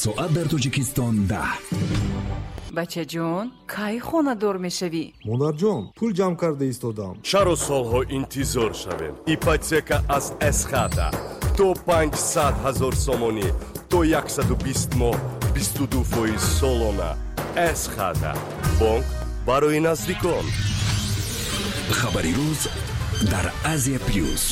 соат дар Тоҷикистон 10. бача ҷон, кай хонадор мешавӣ? монарҷон, пул ҷамъ карда истодам. чаро солҳо интизор шавем? ипотека аз эсхата то 500,000 сомонӣ то 120 моҳ 22% солона. эсхата бонк барои наздикон. хабари рӯз дар Азия плюс.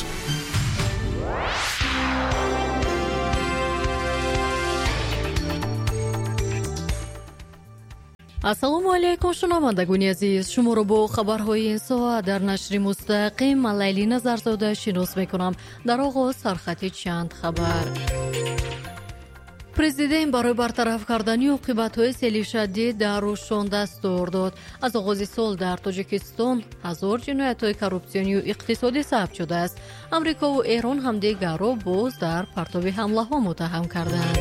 ассалому алайкум шунавандагони азиз, шуморо бо хабарҳои ин соат дар нашри мустақим ман Лайли Назарзода шинос мекунам. дар оғоз сархати чанд хабар. президент барои бартараф кардани оқибатҳои сели шадид дар рӯшон дастур дод. аз оғози сол дар Тоҷикистон 1000 ҷиноятҳои коррупсионию иқтисодӣ сабт шудааст. амрикову эрон ҳамдигарро боз дар партоби ҳамлаҳо муттаҳам карданд.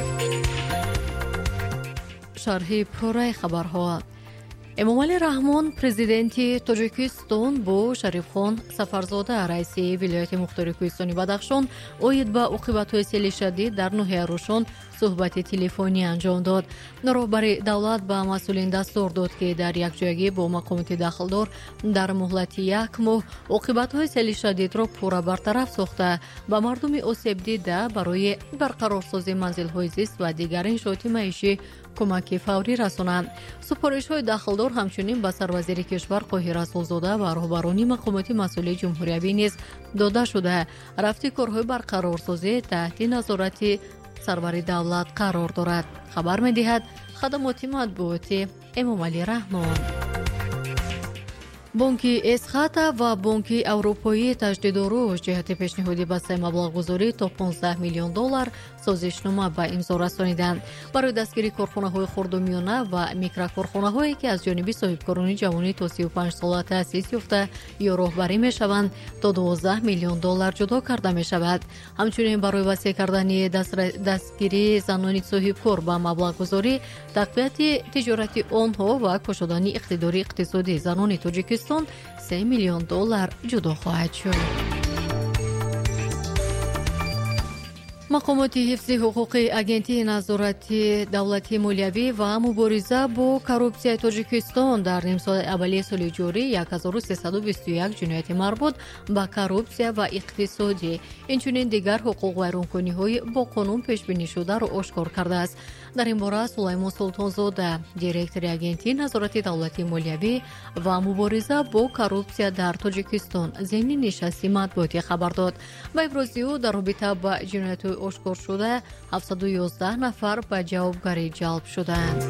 шарҳи пурраи хабарҳо. эмомалӣ раҳмон президенти Тоҷикистон бо Шарифхон Сафарзода раиси вилояти мухтори Кӯҳистони Бадахшон оид ба оқибатҳои сели шадид дар ноҳияи Рӯшон суҳбати телефонӣ анҷом дод. роҳбари давлат ба масъулин дастур дод ки дар якҷоягӣ бо мақомоти дахлдор дар муҳлати 1 моҳ оқибатҳои сели шадидро пурра бартараф сохта ба мардуми осебдида барои барқарорсозии манзилҳои зист ва дигар иншооти маишӣ кӯмаки фаврӣ расонанд. супоришҳои дахлдор ҳамчунин ба сарвазири кишвар Қоҳир Расулзода ва роҳбарони мақомоти масъулии ҷумҳуриявӣ низ дода шуда. рафти корҳои барқарорсозӣ таҳти назорати сарвари давлат қарор дорад. хабар медиҳад хадамоти матбуоти Эмомалӣ Раҳмон. бонки эсхата ва бонки аврупоии таҷдиду руш ҷиҳати пешниҳоди бастаи маблағгузорӣ то $15 миллион созишнома ба имзо расониданд. барои дастгирии корхонаҳои хурдумиёна ва микрокорхонаҳое ки аз ҷониби соҳибкорони ҷавонӣ то 35 сола таъсис ёфта ё роҳбарӣ мешаванд, то $12 миллион ҷудо карда мешавад. ҳамчунин барои васеъ кардани дастгирии занони соҳибкор ба маблағгузорӣ, тақвияти тиҷорати онҳо ва кушодани иқтидори иқтисодии занони Тоҷикистон $3 миллион ҷудо хоҳад шуд. мақомоти ҳифзи ҳуқуқи агентии назорати давлати молиявӣ ва мубориза бо коррупсияи Тоҷикистон дар нимсоли аввалии соли ҷорӣ 1321 ҷинояти марбут ба коррупсия ва иқтисодӣ, инчунин дигар ҳуқуқ вайронкуниҳои бо қонун пешбинишударо ошкор кардааст. дар ин бора Сулаймон Султонзода, директори агентии назорати давлати молиявӣ ва мубориза бо коррупсия дар Тоҷикистон земни нишасти матбуотӣ хабар дод. ба ибрози ӯ дар робита ба ҷиноятҳои ошкор шуда 711 нафар ба ҷавобгарӣ ҷалб шуданд.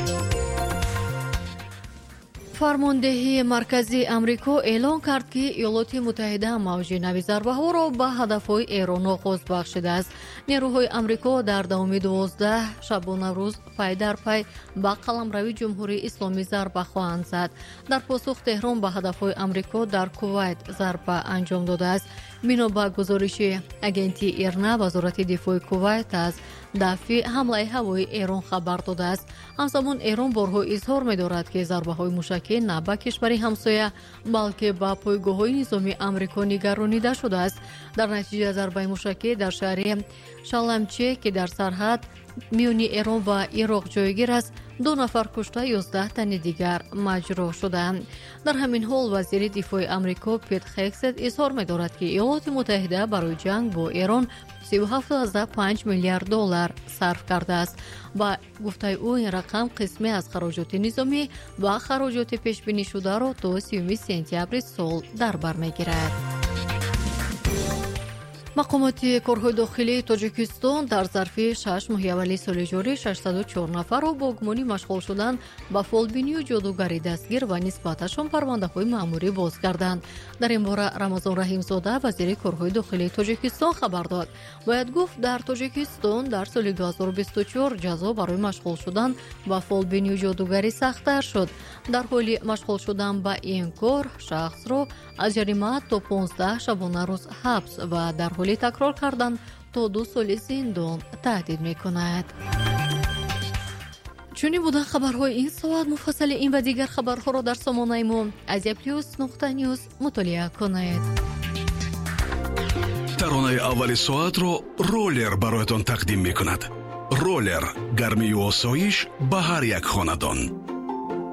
фармондеҳии марказии амрико эълон кард ки иёлоти муттаҳида мавҷи нави зарбаҳоро ба ҳадафҳои Эрон оғоз бахшидааст. нерӯҳои амрико дар давоми 12 шабона рӯз пай дар пай ба қаламравии ҷумҳурии исломӣ зарба хоҳанд зад. дар посух Теҳрон ба ҳадафҳои амрико дар Кувайт зарба анҷом додааст. бино ба гузориши агентии ИРНА, вазорати дифои Кувайт аз дафъи ҳамлаи ҳавои Эрон хабар додааст. ҳамзамон Эрон борҳо изҳор медорад ки зарбаҳои мушакӣ на ба кишвари ҳамсоя, балки ба пойгоҳҳои низомии амрико нигаронида шудааст. дар натиҷаи зарбаи мушакӣ дар шаҳри Шаламче, ки дар сарҳад миёни Эрон ва Ироқ ҷойгир аст, 2 нафар кушта, 11 тани дигар маҷрӯҳ шуданд. дар ҳамин ҳол вазири дифои амрико Пит Хексет изҳор медорад ки иёлоти муттаҳида барои ҷанг бо Эрон $37.5 миллиард сарф кардааст. ба гуфтаи ӯ ин рақам қисме аз хароҷоти низомӣ ва хароҷоти пешбинишударо то 30 сентябри сол дар бар мегирад. мақомоти корҳои дохилии Тоҷикистон дар зарфи 6 моҳи аввалии соли ҷорӣ 604 нафарро бо гумонӣ машғул шудан ба фолбинию ҷодугарӣ дастгир ва нисбаташон парвандаҳои маъмурӣ боз карданд. дар ин бора Рамазон Раҳимзода, вазири корҳои дохилии Тоҷикистон хабар дод. бояд гуфт, дар Тоҷикистон дар соли 2024 ҷазо барои машғул шудан ба фолбинию ҷодугарӣ сахттар шуд. дар ҳоли машғул шудан ба ин кор шахсро аз ҷарима то 15 шабона рӯз ҳабс ва дар ҳоли такрор кардан то 2 соли зиндон таҳдид мекунад. чунин буда хабарҳои ин соат. муфассали ин ва дигар хабарҳоро дар сомонаи мо aziaplus.news мутолиа кунед. таронаи аввали соатро ролер бароятон тақдим мекунад. ролер гармию осоиш ба ҳар як хонадон.